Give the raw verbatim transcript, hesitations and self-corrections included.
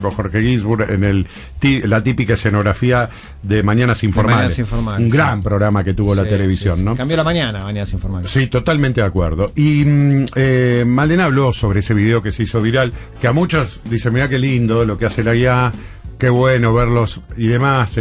Jorge Ginsburg en el la típica escenografía de Mañanas Informales. Mañanas Informales, un sí. gran programa que tuvo Sí, la televisión, sí, sí. ¿no? Cambió la mañana, Mañanas Informales. Sí, totalmente de acuerdo. Y eh, Malena habló sobre ese video que se hizo viral, que a muchos dicen, mirá qué lindo lo que hace la I A, qué bueno verlos y demás.